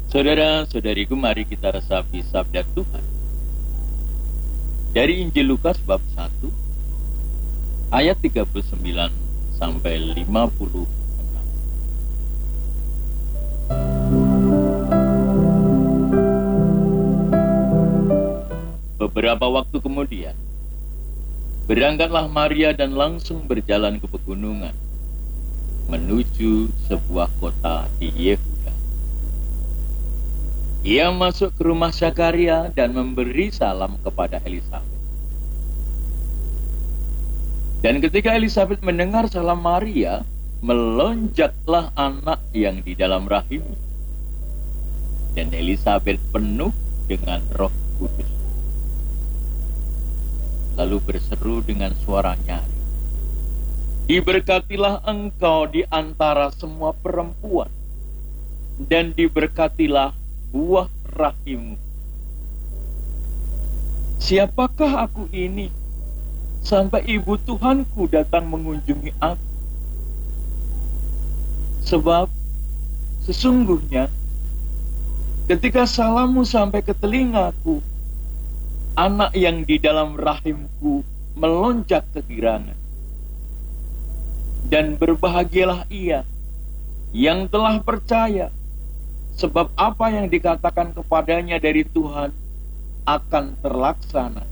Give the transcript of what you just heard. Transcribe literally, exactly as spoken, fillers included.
Saudara-saudariku, mari kita resapi sabda Tuhan dari Injil Lukas bab satu ayat tiga puluh sembilan sampai lima puluh enam. Beberapa waktu kemudian, berangkatlah Maria dan langsung berjalan ke pegunungan menuju sebuah kota di Yehuda. Ia masuk ke rumah Zakaria dan memberi salam kepada Elisabet. Dan ketika Elisabet mendengar salam Maria, melonjaklah anak yang di dalam rahimnya. Dan Elisabet penuh dengan Roh Kudus. Lalu berseru dengan suara nyaring, "Diberkatilah engkau di antara semua perempuan, dan diberkatilah buah rahimmu. Siapakah aku ini sampai ibu Tuhanku datang mengunjungi aku? Sebab sesungguhnya ketika salammu sampai ke telingaku, anak yang di dalam rahimku melonjak kegirangan. Dan berbahagialah ia yang telah percaya, sebab apa yang dikatakan kepadanya dari Tuhan akan terlaksana.